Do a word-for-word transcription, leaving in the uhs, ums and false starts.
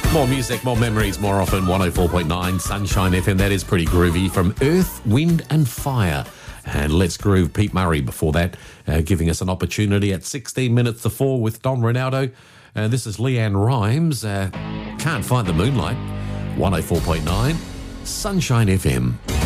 More music, more memories, more often. one oh four point nine Sunshine F M. That is pretty groovy. From Earth, Wind and Fire. And Let's Groove, Pete Murray before that, uh, giving us an opportunity at sixteen minutes to four with Don Ronaldo. Uh, this is Leanne Rhymes. Uh, Can't Find the Moonlight. one oh four point nine Sunshine F M.